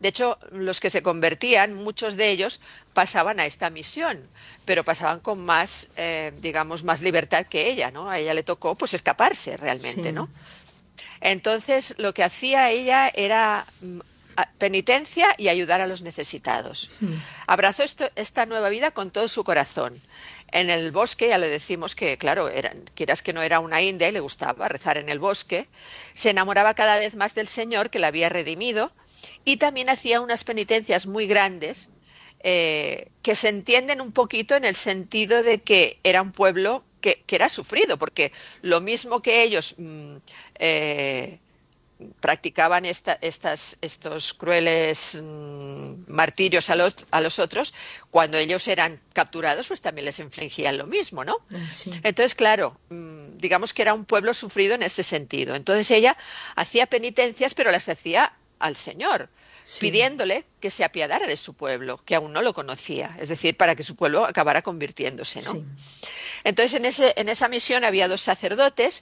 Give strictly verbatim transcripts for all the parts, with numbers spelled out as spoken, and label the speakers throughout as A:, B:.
A: De hecho, los que se convertían, muchos de ellos pasaban a esta misión, pero pasaban con más, eh, digamos, más libertad que ella, ¿no? A ella le tocó, pues, escaparse realmente,
B: Sí.
A: ¿no? Entonces, lo que hacía ella era mm, a- penitencia y ayudar a los necesitados.
B: Mm.
A: Abrazó esto- esta nueva vida con todo su corazón. En el bosque, ya le decimos que, claro, era, quieras que no era una india y le gustaba rezar en el bosque, se enamoraba cada vez más del Señor que la había redimido y también hacía unas penitencias muy grandes eh, que se entienden un poquito en el sentido de que era un pueblo que, que era sufrido, porque lo mismo que ellos mm, eh, practicaban esta, estas, estos crueles mmm, martirios a los, a los otros, cuando ellos eran capturados, pues también les infligían lo mismo, ¿no?
B: Ah, sí.
A: Entonces, claro, mmm, digamos que era un pueblo sufrido en este sentido. Entonces ella hacía penitencias, pero las hacía al Señor,
B: Sí.
A: pidiéndole que se apiadara de su pueblo, que aún no lo conocía, es decir, para que su pueblo acabara convirtiéndose, ¿no?
B: Sí.
A: Entonces, en, ese, en esa misión había dos sacerdotes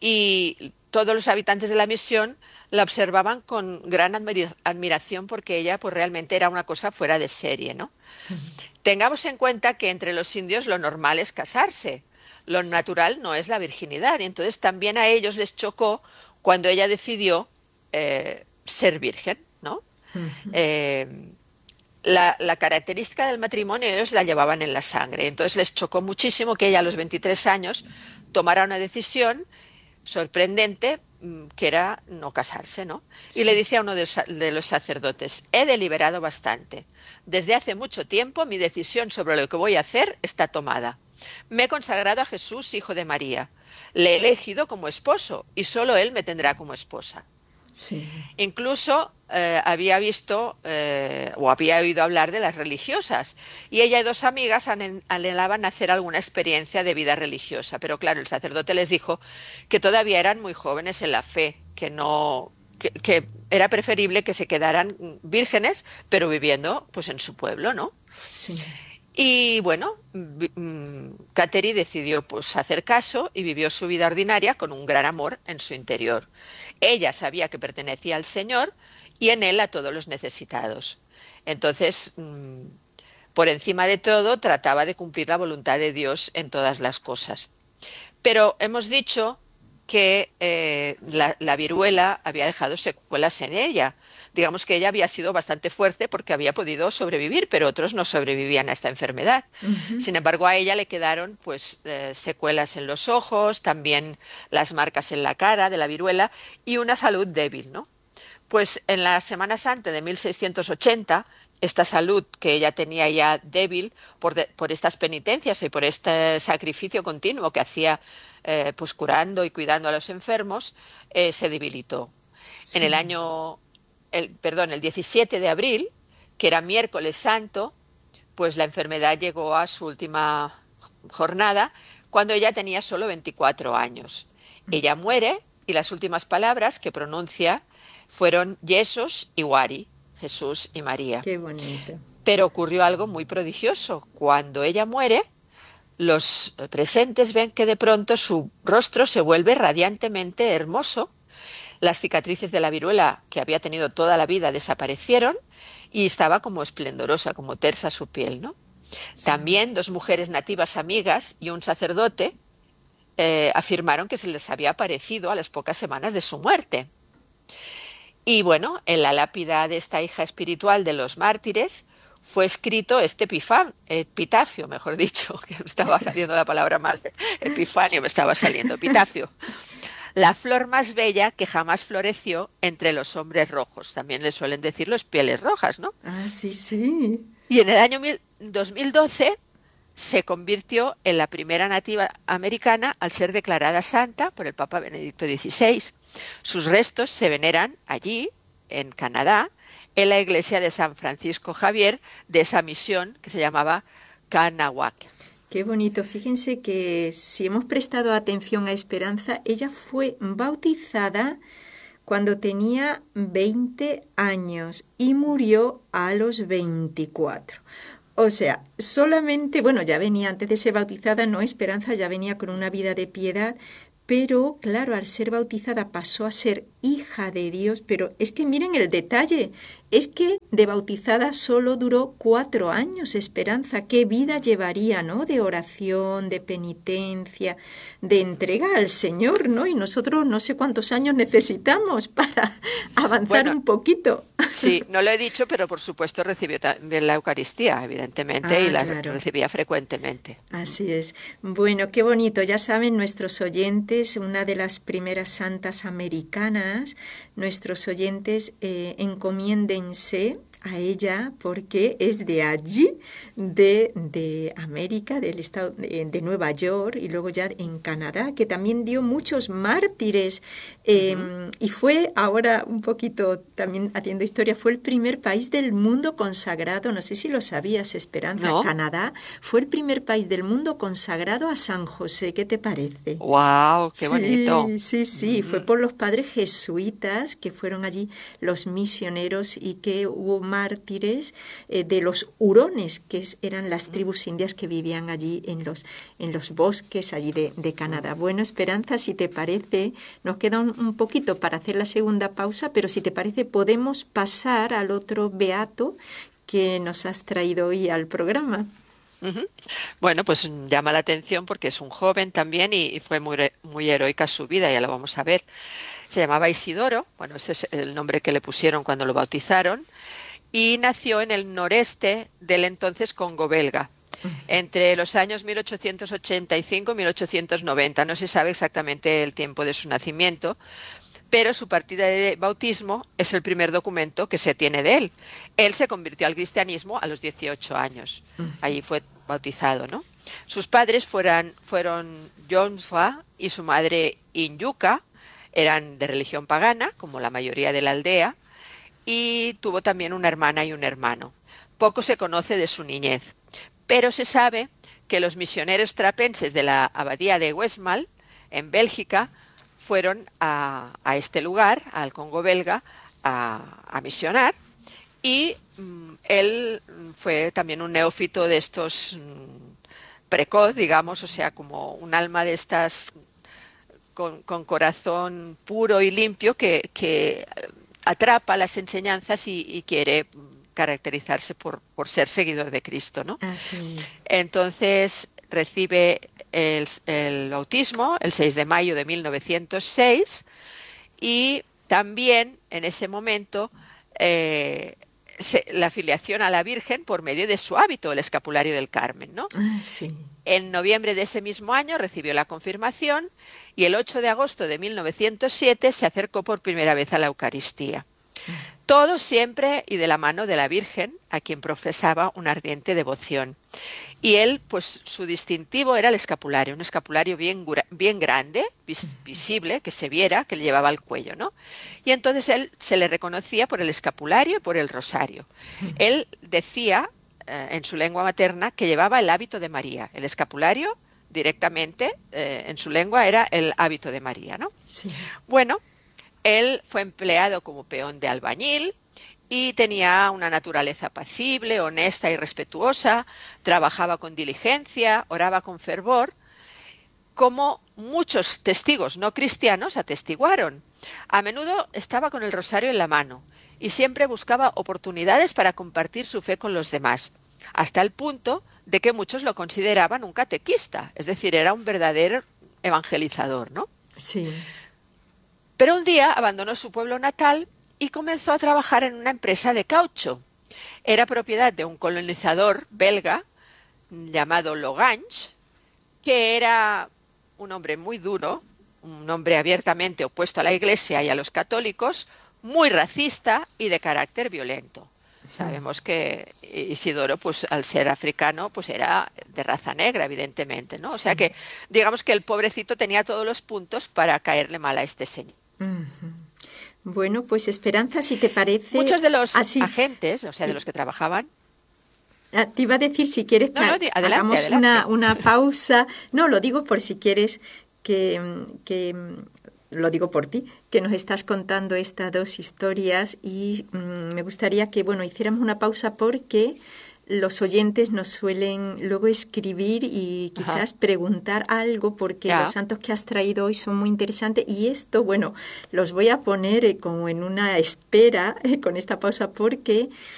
A: y todos los habitantes de la misión la observaban con gran admira- admiración porque ella pues realmente era una cosa fuera de serie, ¿no? Tengamos en cuenta que entre los indios lo normal es casarse, lo natural no es la virginidad y entonces también a ellos les chocó cuando ella decidió eh, ser virgen, ¿no?
B: Ujú.
A: Eh, la, la, característica del matrimonio ellos la llevaban en la sangre. Entonces les chocó muchísimo que ella a los veintitrés años tomara una decisión sorprendente mm, que era no casarse, ¿no? Y le
B: Sí.
A: dice a uno de los, de los sacerdotes, he deliberado bastante. Desde hace mucho tiempo mi decisión sobre lo que voy a hacer está tomada. Me he consagrado a Jesús, hijo de María. Le he elegido como esposo y solo él me tendrá como esposa.
B: Sí.
A: Incluso eh, había visto eh, o había oído hablar de las religiosas y ella y dos amigas anhelaban hacer alguna experiencia de vida religiosa, pero claro, el sacerdote les dijo que todavía eran muy jóvenes en la fe, que no, que, que era preferible que se quedaran vírgenes, pero viviendo pues en su pueblo, ¿no?
B: Sí.
A: Y bueno, Kateri decidió pues hacer caso y vivió su vida ordinaria con un gran amor en su interior. Ella sabía que pertenecía al Señor y en él a todos los necesitados. Entonces, mmm, por encima de todo, trataba de cumplir la voluntad de Dios en todas las cosas. Pero hemos dicho que eh, la, la viruela había dejado secuelas en ella. Digamos que ella había sido bastante fuerte porque había podido sobrevivir, pero otros no sobrevivían a esta enfermedad.
B: Ujú.
A: Sin embargo, a ella le quedaron pues eh, secuelas en los ojos, también las marcas en la cara de la viruela y una salud débil, ¿no? Pues en la Semana Santa de mil seiscientos ochenta, esta salud que ella tenía ya débil por, de, por estas penitencias y por este sacrificio continuo que hacía eh, pues curando y cuidando a los enfermos, eh, se debilitó. En el
B: Sí.
A: año, el, perdón, el diecisiete de abril, que era miércoles santo, pues la enfermedad llegó a su última jornada cuando ella tenía solo veinticuatro años. Ella muere y las últimas palabras que pronuncia fueron Jesús y Wari, Jesús y María.
B: Qué bonito.
A: Pero ocurrió algo muy prodigioso. Cuando ella muere, los presentes ven que de pronto su rostro se vuelve radiantemente hermoso, las cicatrices de la viruela que había tenido toda la vida desaparecieron y estaba como esplendorosa, como tersa su piel, ¿no?
B: Sí.
A: También dos mujeres nativas amigas y un sacerdote eh, afirmaron que se les había aparecido a las pocas semanas de su muerte. Y bueno, en la lápida de esta hija espiritual de los mártires fue escrito este epifan, epitafio, mejor dicho, que me estaba saliendo la palabra mal, epifanio me estaba saliendo, epitafio. La flor más bella que jamás floreció entre los hombres rojos. También le suelen decir los pieles rojas, ¿no?
B: Ah, sí, sí.
A: Y en el año dos mil doce se convirtió en la primera nativa americana al ser declarada santa por el Papa Benedicto dieciséis. Sus restos se veneran allí, en Canadá, en la iglesia de San Francisco Javier de esa misión que se llamaba Kanawak.
B: Qué bonito. Fíjense que si hemos prestado atención a Esperanza, ella fue bautizada cuando tenía veinte años y murió a los veinticuatro. O sea, solamente, bueno, ya venía antes de ser bautizada, no Esperanza, ya venía con una vida de piedad, pero claro, al ser bautizada pasó a ser hija de Dios, pero es que miren el detalle, es que de bautizada solo duró cuatro años, Esperanza. ¿Qué vida llevaría, ¿no? De oración, de penitencia, de entrega al Señor, ¿no? Y nosotros no sé cuántos años necesitamos para avanzar
A: Bueno,
B: un poquito.
A: sí, no lo he dicho, pero por supuesto recibió también la Eucaristía, evidentemente, y
B: Ah,
A: la
B: claro.
A: recibía frecuentemente.
B: Así es. Bueno, qué bonito. Ya saben nuestros oyentes, una de las primeras santas americanas, nuestros oyentes eh, encomiéndense a ella porque es de allí, de, de América, del estado de, de Nueva York y luego ya en Canadá, que también dio muchos mártires eh,
A: Ujú.
B: y fue ahora un poquito también haciendo historia, fue el primer país del mundo consagrado, no sé si lo sabías, Esperanza,
A: ¿No?
B: Canadá fue el primer país del mundo consagrado a San José. ¿Qué te parece?
A: ¡Wow! ¡Qué bonito!
B: Sí, sí, sí, fue
A: Mm,
B: por los padres jesuitas que fueron allí los misioneros y que hubo mártires eh, de los hurones, que es- eran las
A: mm,
B: tribus indias que vivían allí en los, en los bosques allí de, de Canadá.
A: mm.
B: Bueno, Esperanza, si te parece, nos queda un, un poquito para hacer la segunda pausa, pero si te parece podemos pasar al otro beato que nos has traído hoy al programa.
A: Ujú. Bueno, pues mm, llama la atención porque es un joven también y, y fue muy, re- muy heroica su vida, ya lo vamos a ver. Se llamaba Isidoro, bueno, ese es el nombre que le pusieron cuando lo bautizaron, y nació en el noreste del entonces Congo belga, entre los años mil ochocientos ochenta y cinco y mil ochocientos noventa. No se sabe exactamente el tiempo de su nacimiento, pero su partida de bautismo es el primer documento que se tiene de él. Él se convirtió al cristianismo a los dieciocho años. Allí fue bautizado, ¿no? Sus padres fueran, fueron Jonsua y su madre Inyuka, eran de religión pagana, como la mayoría de la aldea, y tuvo también una hermana y un hermano. Poco se conoce de su niñez, pero se sabe que los misioneros trapenses de la abadía de Westmal, en Bélgica, fueron a, a este lugar, al Congo belga, a, a misionar y mm, él mm, fue también un neófito de estos mm, precoz, digamos, o sea, como un alma de estas con, con corazón puro y limpio que, que atrapa las enseñanzas y, y quiere mm, caracterizarse por, por ser seguidor de Cristo, ¿no?
B: Así es.
A: Entonces recibe el, el bautismo el seis de mayo de mil novecientos seis y también en ese momento eh, se, la afiliación a la Virgen por medio de su hábito, el escapulario del Carmen, ¿no?
B: Ah, sí.
A: En noviembre de ese mismo año recibió la confirmación y el ocho de agosto de mil novecientos siete se acercó por primera vez a la Eucaristía. Todo siempre y de la mano de la Virgen, a quien profesaba una ardiente devoción. Y él, pues su distintivo era el escapulario, un escapulario bien, bien grande, vis visible, que se viera, que le llevaba al cuello, ¿no? Y entonces él se le reconocía por el escapulario y por el rosario. Él decía eh, en su lengua materna que llevaba el hábito de María. El escapulario directamente eh, en su lengua era el hábito de María, ¿no?
B: Sí.
A: Bueno, él fue empleado como peón de albañil y tenía una naturaleza apacible, honesta y respetuosa, trabajaba con diligencia, oraba con fervor, como muchos testigos no cristianos atestiguaron. A menudo estaba con el rosario en la mano y siempre buscaba oportunidades para compartir su fe con los demás, hasta el punto de que muchos lo consideraban un catequista, es decir, era un verdadero evangelizador, ¿no?
B: Sí.
A: Pero un día abandonó su pueblo natal y comenzó a trabajar en una empresa de caucho. Era propiedad de un colonizador belga llamado Logange, que era un hombre muy duro, un hombre abiertamente opuesto a la Iglesia y a los católicos, muy racista y de carácter violento. Sabemos que Isidoro, pues al ser africano, pues era de raza negra, evidentemente, ¿no? O sea
B: Sí.
A: que, digamos que el pobrecito tenía todos los puntos para caerle mal a este señor.
B: Ujú. Bueno, pues Esperanza, si te parece
A: Muchos de los
B: así,
A: agentes, o sea, de los que trabajaban,
B: ah, te iba a decir si quieres
A: no,
B: que
A: no,
B: ha-
A: di- adelante,
B: hagamos una,
A: adelante.
B: una pausa. No, lo digo por si quieres que, mm, que, mm, lo digo por ti, que nos estás contando estas dos historias y mm, me gustaría que, bueno, hiciéramos una pausa porque los oyentes nos suelen luego escribir y
A: Ajá,
B: quizás preguntar algo porque los
A: ya.
B: santos que has traído hoy son muy interesantes y esto, bueno, los voy a poner eh, como en una espera eh, con esta pausa porque